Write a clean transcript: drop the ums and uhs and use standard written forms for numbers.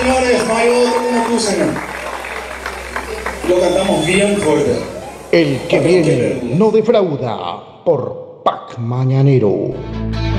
señores, no hay otro como tú, señor. Lo cantamos bien fuerte. El que viene no defrauda por Pac Mañanero.